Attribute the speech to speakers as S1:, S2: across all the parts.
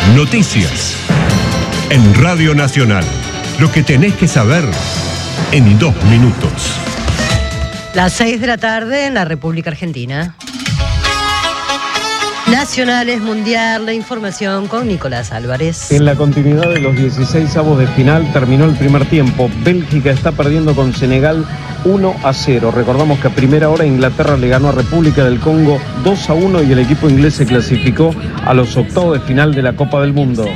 S1: Noticias. En Radio Nacional. Lo que tenés que saber en 2 minutos.
S2: Las 6 de la tarde en la República Argentina. Nacionales Mundial, la información con Nicolás Álvarez.
S3: En la continuidad de los 16avos de final terminó el primer tiempo. Bélgica está perdiendo con Senegal 1-0. Recordamos que a primera hora Inglaterra le ganó a República del Congo 2-1 y el equipo inglés se clasificó a los octavos de final de la Copa del Mundo.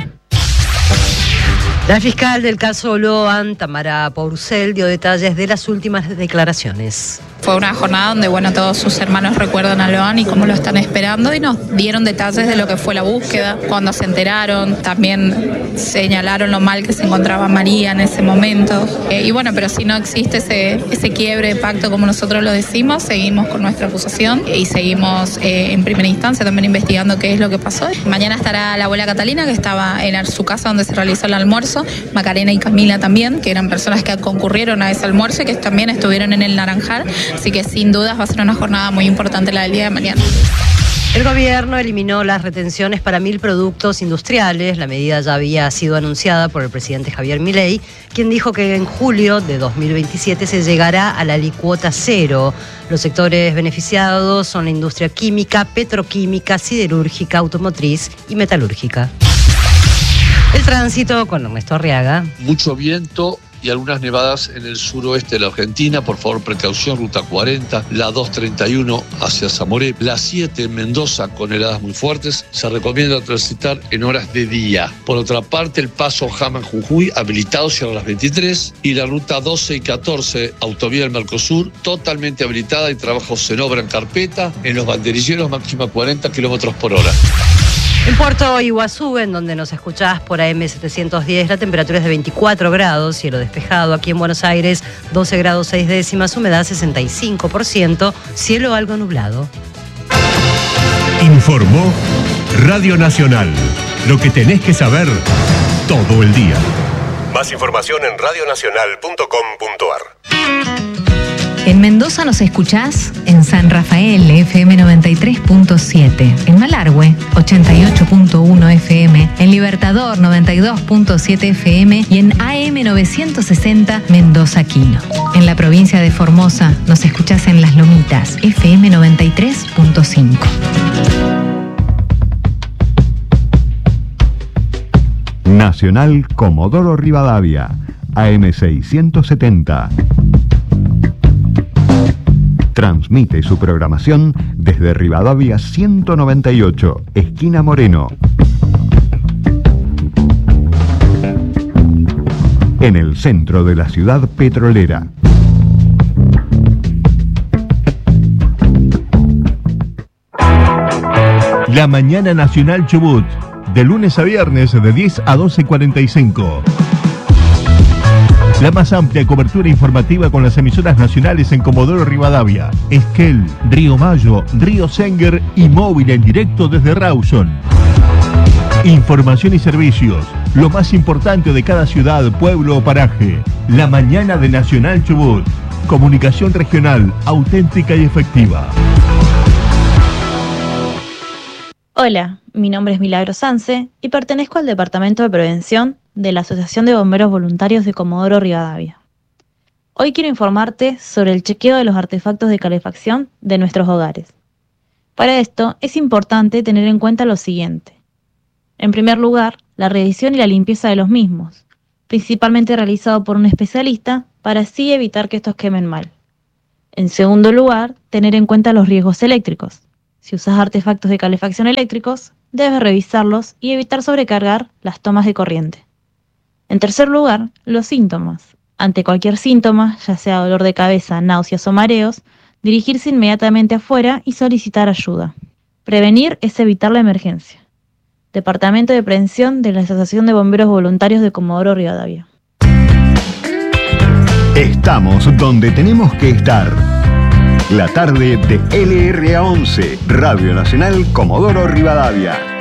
S2: La fiscal del caso Loan, Tamara Porcel, dio detalles de las últimas declaraciones.
S4: Fue una jornada donde, todos sus hermanos recuerdan a Loan y cómo lo están esperando y nos dieron detalles de lo que fue la búsqueda, cuando se enteraron, también señalaron lo mal que se encontraba María en ese momento. Pero si no existe ese quiebre de pacto como nosotros lo decimos, seguimos con nuestra acusación y seguimos en primera instancia también investigando qué es lo que pasó. Mañana estará la abuela Catalina, que estaba en su casa donde se realizó el almuerzo, Macarena y Camila también, que eran personas que concurrieron a ese almuerzo y que también estuvieron en el Naranjal. Así que sin dudas va a ser una jornada muy importante la del día de mañana.
S2: El gobierno eliminó las retenciones para 1.000 productos industriales. La medida ya había sido anunciada por el presidente Javier Milei, quien dijo que en julio de 2027 se llegará a la alicuota cero. Los sectores beneficiados son la industria química, petroquímica, siderúrgica, automotriz y metalúrgica. El tránsito con Ernesto Arriaga.
S5: Mucho viento y algunas nevadas en el suroeste de la Argentina. Por favor, precaución, ruta 40, la 231 hacia Zamoré, la 7 en Mendoza con heladas muy fuertes. Se recomienda transitar en horas de día. Por otra parte, el paso Haman-Jujuy habilitado cierra a las 23 y la ruta 12 y 14, autovía del Mercosur, totalmente habilitada y trabajos en obra en carpeta. En los banderilleros máxima 40 kilómetros por hora.
S2: En Puerto Iguazú, en donde nos escuchás por AM710, la temperatura es de 24 grados, cielo despejado. Aquí en Buenos Aires, 12 grados 6 décimas, humedad 65%, cielo algo nublado.
S1: Informó Radio Nacional. Lo que tenés que saber todo el día. Más información en radionacional.com.ar.
S6: En Mendoza nos escuchás en San Rafael, FM 93.7, en Malargüe, 88.1 FM, en Libertador, 92.7 FM y en AM 960 Mendoza Quino. En la provincia de Formosa nos escuchás en Las Lomitas, FM 93.5.
S7: Nacional Comodoro Rivadavia, AM 670. Transmite su programación desde Rivadavia 198, esquina Moreno. En el centro de la ciudad petrolera.
S8: La Mañana Nacional Chubut, de lunes a viernes de 10 a 12:45. La más amplia cobertura informativa con las emisoras nacionales en Comodoro Rivadavia, Esquel, Río Mayo, Río Senguer y móvil en directo desde Rawson. Información y servicios, lo más importante de cada ciudad, pueblo o paraje. La Mañana de Nacional Chubut. Comunicación regional, auténtica y efectiva.
S9: Hola, mi nombre es Milagro Sanse y pertenezco al Departamento de Prevención de la Asociación de Bomberos Voluntarios de Comodoro Rivadavia. Hoy quiero informarte sobre el chequeo de los artefactos de calefacción de nuestros hogares. Para esto es importante tener en cuenta lo siguiente. En primer lugar, la revisión y la limpieza de los mismos, principalmente realizado por un especialista para así evitar que estos quemen mal. En segundo lugar, tener en cuenta los riesgos eléctricos. Si usas artefactos de calefacción eléctricos, debes revisarlos y evitar sobrecargar las tomas de corriente. En tercer lugar, los síntomas. Ante cualquier síntoma, ya sea dolor de cabeza, náuseas o mareos, dirigirse inmediatamente afuera y solicitar ayuda. Prevenir es evitar la emergencia. Departamento de Prevención de la Asociación de Bomberos Voluntarios de Comodoro Rivadavia.
S7: Estamos donde tenemos que estar. La tarde de LRA 11, Radio Nacional Comodoro Rivadavia.